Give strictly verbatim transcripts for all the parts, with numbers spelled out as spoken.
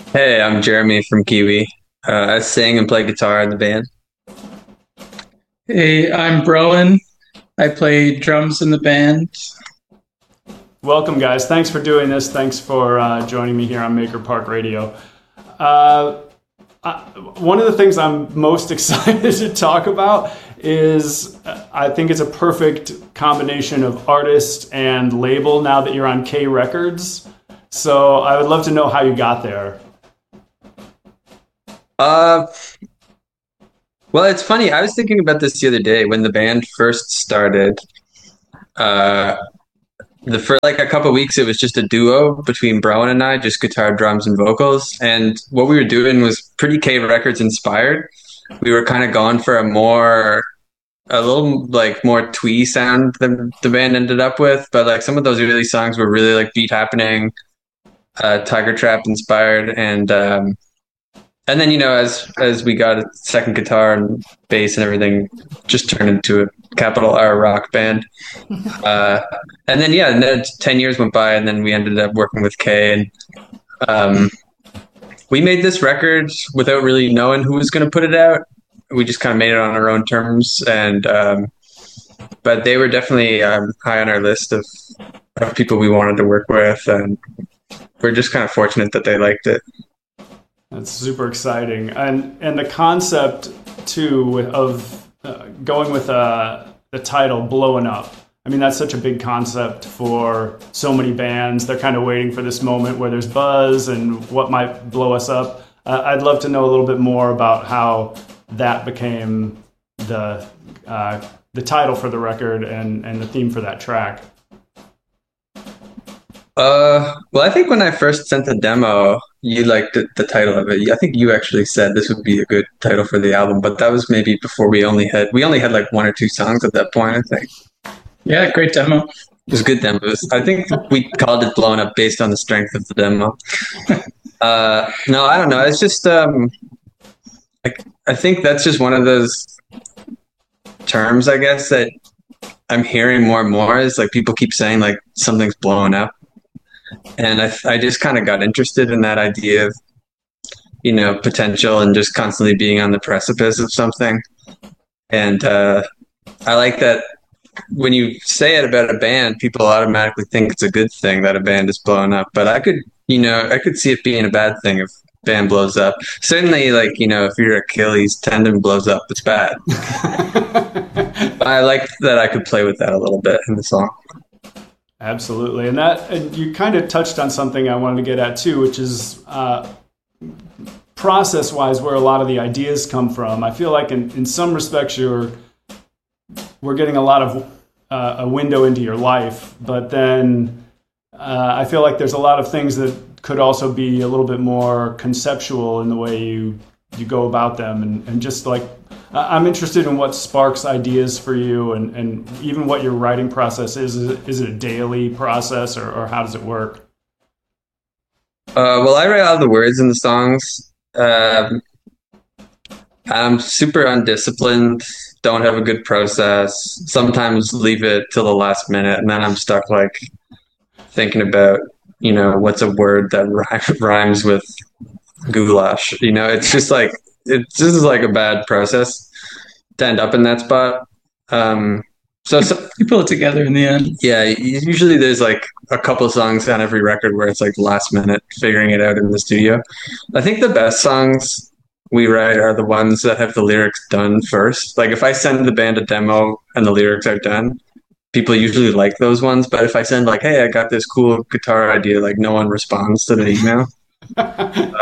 Hey, I'm Jeremy from Kiwi. Uh, I sing and play guitar in the band. Hey, I'm Broen. I play drums in the band. Welcome, guys. Thanks for doing this. Thanks for uh, joining me here on Maker Park Radio. Uh, I, one of the things I'm most excited to talk about is uh, I think it's a perfect combination of artist and label now that you're on K Records. So I would love to know how you got there. Uh, well, it's funny. I was thinking about this the other day when the band first started. Uh, the for like a couple weeks, it was just a duo between Brown and I, just guitar, drums, and vocals. And what we were doing was pretty K Records inspired. We were kind of going for a more, a little like more twee sound than the band ended up with. But like some of those early songs were really like beat happening, uh, Tiger Trap inspired, and um, and then you know as as we got a second guitar and bass and everything, just turned into a capital R rock band. Uh, and then yeah, and then ten years went by, and then we ended up working with Kay, and um, we made this record without really knowing who was going to put it out. We just kind of made it on our own terms, and um, but they were definitely um, high on our list of, of people we wanted to work with, and we're just kind of fortunate that they liked it. That's super exciting, and and the concept too of uh, going with uh, the title "Blowing Up." I mean, that's such a big concept for so many bands. They're kind of waiting for this moment where there's buzz and what might blow us up. Uh, I'd love to know a little bit more about how that became the uh, the title for the record and and the theme for that track. Uh, well, I think when I first sent the demo, you liked the, the title of it. I think you actually said this would be a good title for the album, but that was maybe before we only had we only had like one or two songs at that point. I think Yeah, great demo. it was good demos. I think we called it "Blown Up" based on the strength of the demo. Uh, no, I don't know. It's just um, like I think that's just one of those terms, I guess, that I'm hearing more and more. Is like people keep saying like something's blowing up, and I I just kind of got interested in that idea of you know, potential and just constantly being on the precipice of something. And uh, I like that when you say it about a band, people automatically think it's a good thing that a band is blowing up. But I could, you know, I could see it being a bad thing if a band blows up. Certainly, like, you know, if your Achilles tendon blows up, it's bad. I like that I could play with that a little bit in the song. Absolutely, and that and you kind of touched on something I wanted to get at too, which is uh, process-wise where a lot of the ideas come from. I feel like in, in some respects you're we're getting a lot of uh, a window into your life, but then uh, I feel like there's a lot of things that could also be a little bit more conceptual in the way you you go about them, and, and just like I'm interested in what sparks ideas for you, and, and even what your writing process is. Is it, is it a daily process, or, or how does it work? Uh, well, I write all the words in the songs. Um, I'm super undisciplined, don't have a good process. Sometimes leave it till the last minute, and then I'm stuck like thinking about, you know, what's a word that rhymes with goulash. You know, it's just like it's just is like a bad process to end up in that spot. Um, so, so You pull it together in the end. yeah, usually there's like a couple songs on every record where it's like last minute figuring it out in the studio. I think the best songs we write are the ones that have the lyrics done first. Like if I send the band a demo and the lyrics are done, people usually like those ones. But if I send like, hey, I got this cool guitar idea, like no one responds to the email. Uh,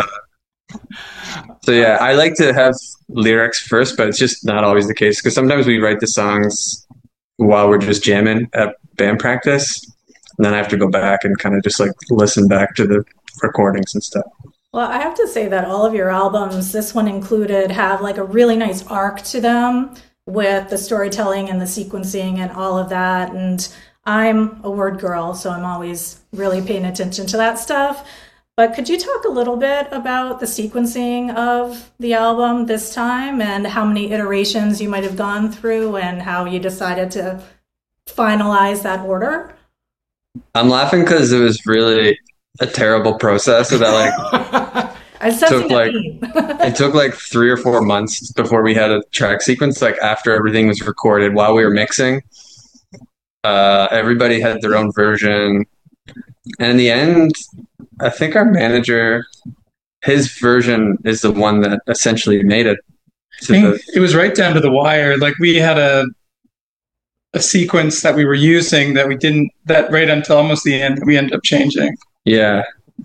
so yeah, I like to have lyrics first, but it's just not always the case because sometimes we write the songs while we're just jamming at band practice. And then I have to go back and kind of just like listen back to the recordings and stuff. Well, I have to say that all of your albums, this one included, have like a really nice arc to them with the storytelling and the sequencing and all of that. And I'm a word girl, so I'm always really paying attention to that stuff. But could you talk a little bit about the sequencing of the album this time and how many iterations you might have gone through and how you decided to finalize that order? I'm laughing because it was really a terrible process about like Assessing took a like theme. it took like three or four months before we had a track sequence. Like after everything was recorded, while we were mixing, uh, everybody had their own version, and in the end, I think our manager, his version is the one that essentially made it. I To think the, it was right down to the wire. Like we had a a sequence that we were using that we didn't that right until almost the end we ended up changing. yeah.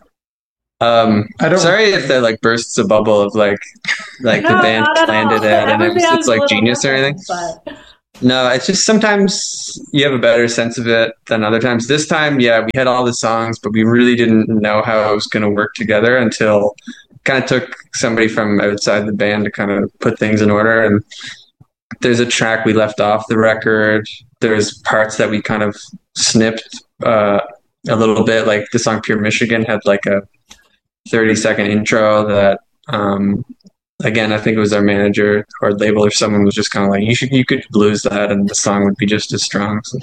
Um, I don't- sorry if that like bursts a bubble of like like No, the band not at planned all. it out and it Every was, band's it's a like little genius or anything. different, but- No, it's just sometimes you have a better sense of it than other times. This time, yeah, we had all the songs, but we really didn't know how it was going to work together until kind of took somebody from outside the band to kind of put things in order. And there's a track we left off the record. There's parts that we kind of snipped uh, a little bit. Like the song Pure Michigan had like a thirty second intro that um, again, I think it was our manager or label or someone was just kind of like, you should, you could lose that and the song would be just as strong. So,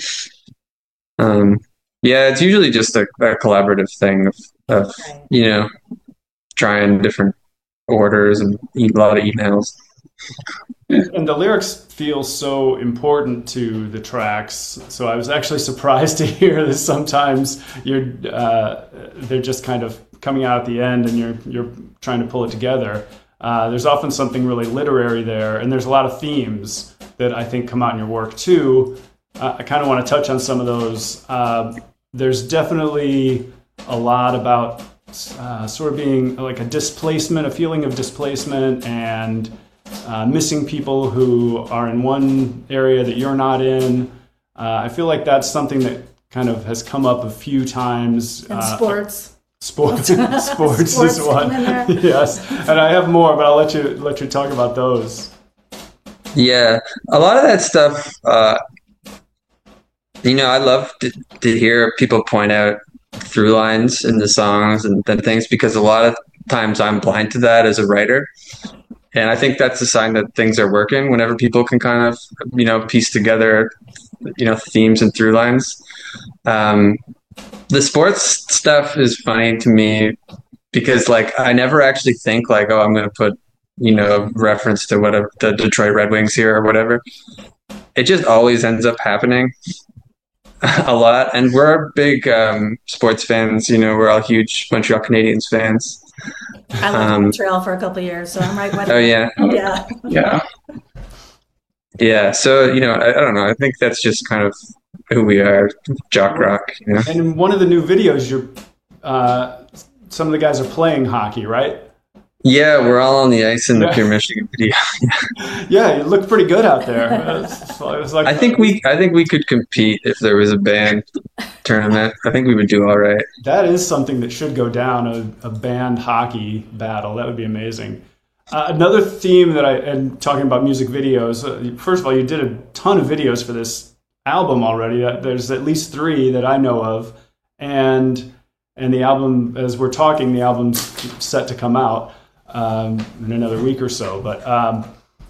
um, yeah, it's usually just a, a collaborative thing of, of, Right. you know, trying different orders and e- a lot of emails. And the lyrics feel so important to the tracks. So I was actually surprised to hear that sometimes you're uh, they're just kind of coming out at the end and you're you're trying to pull it together. Uh, there's often something really literary there, and there's a lot of themes that I think come out in your work too. Uh, I kind of want to touch on some of those. Uh, there's definitely a lot about uh, sort of being like a displacement, a feeling of displacement, and uh, missing people who are in one area that you're not in. Uh, I feel like that's something that kind of has come up a few times. And uh, sports. Sports, sports, Sports is one. come in there. Yes, and I have more, but I'll let you let you talk about those. Yeah, a lot of that stuff, uh, you know, I love to, to hear people point out through lines in the songs and, and things because a lot of times I'm blind to that as a writer. And I think that's a sign that things are working whenever people can kind of, you know, piece together, you know, themes and through lines. Um, the sports stuff is funny to me because, like, I never actually think, like, oh, I'm going to put, you know, reference to whatever the Detroit Red Wings here or whatever. It just always ends up happening a lot. And we're big um, sports fans. You know, we're all huge Montreal Canadiens fans. I lived Um, in Montreal for a couple of years, so I'm right with Oh, you. yeah. Yeah. Yeah. Yeah. So, you know, I, I don't know. I think that's just kind of who we are, jock rock, you know? And in one of the new videos, you're uh, some of the guys are playing hockey, right? Yeah, we're all on the ice in the Yeah. Pure Michigan video. Yeah, you look pretty good out there. It's- it's like- I think we I think we could compete if there was a band tournament. I think we would do all right. that is something that should go down, a, a band hockey battle. That would be amazing. Uh, another theme that I, and talking about music videos, uh, first of all, you did a ton of videos for this album already. Uh, There's at least three that I know of. And and the album, as we're talking, the album's set to come out um, in another week or so. But um,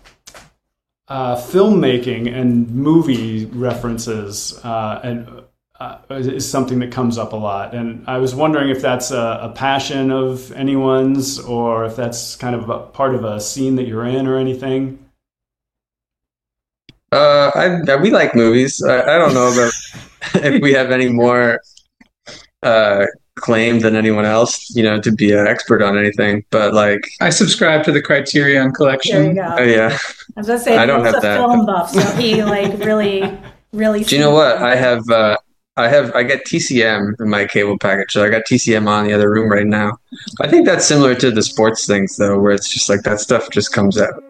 uh, filmmaking and movie references uh, and uh, is something that comes up a lot. And I was wondering if that's a, a passion of anyone's or if that's kind of a part of a scene that you're in or anything. Uh, I, we like movies. I, I don't know about if we have any more uh, claim than anyone else, you know, to be an expert on anything. But like, I subscribe to the Criterion There you Collection. go. oh yeah. I was gonna say I don't he's have a that. film buff, so he like really, really. Do you know what? I have uh, I have I got T C M in my cable package, so I got T C M on the other room right now. I think that's similar to the sports things though, where it's just like that stuff just comes out